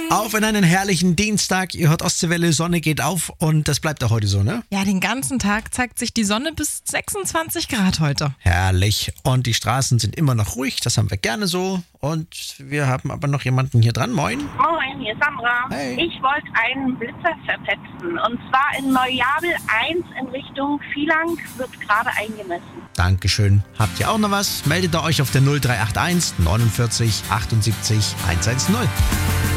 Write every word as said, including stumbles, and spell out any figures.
Auf in einen herrlichen Dienstag. Ihr hört Ostseewelle, Sonne geht auf und das bleibt auch heute so, ne? Ja, den ganzen Tag zeigt sich die Sonne bis sechsundzwanzig Grad heute. Herrlich. Und die Straßen sind immer noch ruhig, das haben wir gerne so. Und wir haben aber noch jemanden hier dran. Moin. Moin, hier ist Sandra. Hey. Ich wollte einen Blitzer verpetzen. Und zwar in Neujabel eins in Richtung Vielang wird gerade eingemessen. Dankeschön. Habt ihr auch noch was? Meldet ihr euch auf der null drei acht eins neunundvierzig achtundsiebzig hundertzehn.